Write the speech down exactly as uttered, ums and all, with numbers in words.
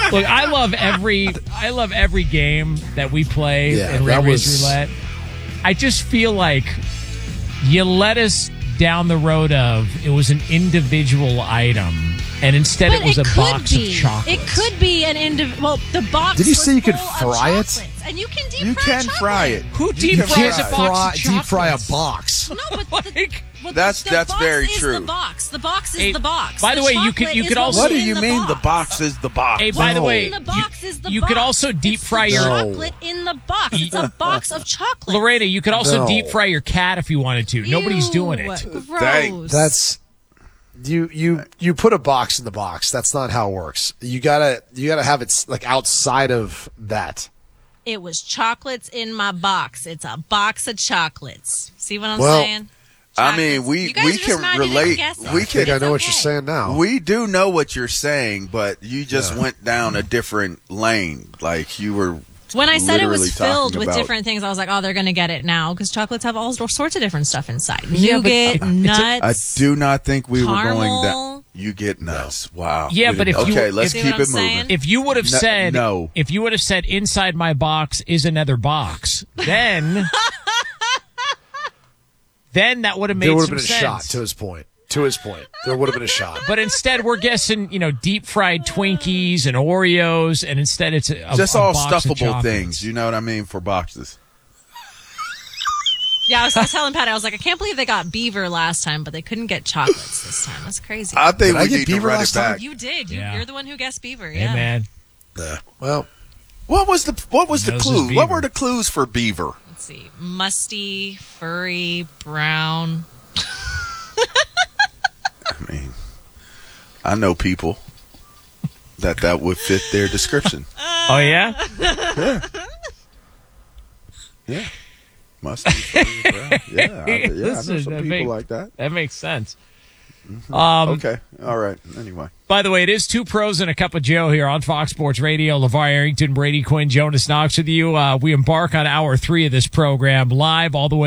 Look, I love every I love every game that we play Yeah, in that Ray was- Race Roulette. I just feel like you led us down the road of it was an individual item, and instead But it was it a could box be. of chocolates. It could be an individual. Well, the box. Did you was say you could full of fry it? chocolates, and you can deep You fry can chocolate. fry it. Who You deep can fries a fry it. box Fry, of deep fry a chocolates? box. No, but the, Like- well, That's- the that's box very is true. The box. The box is Hey, the box. by the way, you could- chocolate you is could what also- was What do in you the mean box. the box is the box? Hey, by the No. way, The you, box is the you box. could also deep It's fry the your chocolate in the box. It's a box of chocolate. Lorena. You could also No. deep fry your cat if you wanted to. Nobody's Ew, doing it. Gross. Dang. That's you you you put a box in the box. That's not how it works. You gotta you gotta have it s- like outside of that. It was chocolates in my box. It's a box of chocolates. See what I'm Well, saying? I mean, Chocolates. we You guys we are just can minding your relate. guesses. We I think can. I know what okay. you're saying now. We do know what you're saying, but you just Yeah. went down a different lane. Like you were. When I said it literally was filled talking with about- different things, I was like, oh, they're going to get it now because chocolates have all sorts of different stuff inside. Yeah, but Nougat, it's a- I nuts. do not think we were going Caramel. down. You get nuts. Wow. Yeah, We but didn't- if you- okay, let's See keep what it I'm moving. saying? If you would have No- said no. if you would have said inside my box is another box, then then that would have made There would some have been a sense. shot to his point. To his point, there would have been a shot. But instead, we're guessing, you know, deep fried Twinkies and Oreos, and instead it's a, Just a all box of stuffable chocolates. things. You know what I mean for boxes. Yeah, I was, I was telling Pat, I was like, I can't believe they got beaver last time, but they couldn't get chocolates this time. That's crazy. I think Did I we get need to beaver run it last time? back. you did. You, Yeah. You're the one who guessed beaver. Hey, Yeah. man. Yeah. Well, What was the What was the Nose is clue? What beaver. were the clues for beaver? Let's see. Musty, furry, brown. I mean, I know people that that would fit their description. Oh yeah, Yeah, must be. funny, bro. Yeah, I, yeah, I know Listen, some that people make- like that. that makes sense. Um, Okay, all right. Anyway, By the way, it is Two Pros and a Cup of Joe here on Fox Sports Radio. LeVar Arrington, Brady Quinn, Jonas Knox with you. Uh, we embark on hour three of this program live all the way